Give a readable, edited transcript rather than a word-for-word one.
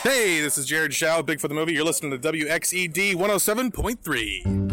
Hey, this is Jared Shaw, Big for the Movie. You're listening to WXED 107.3.